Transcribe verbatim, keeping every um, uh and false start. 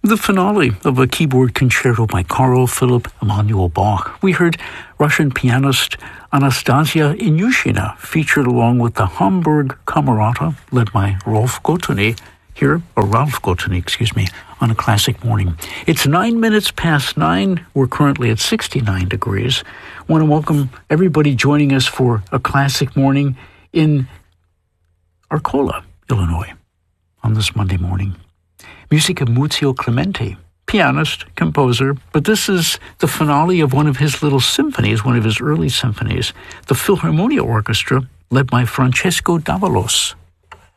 The finale of a keyboard concerto by Carl Philipp Emanuel Bach. We heard Russian pianist Anastasia Inyushina featured along with the Hamburg Camerata, led by Rolf Gotthoni, here, or Ralph Gotthoni, excuse me, on a classic morning. It's nine minutes past nine. We're currently at sixty-nine degrees. I want to welcome everybody joining us for a classic morning in Arcola, Illinois, on this Monday morning. Music of Muzio Clementi, pianist, composer, but this is the finale of one of his little symphonies, one of his early symphonies, the Philharmonia Orchestra, led by Francesco Davalos.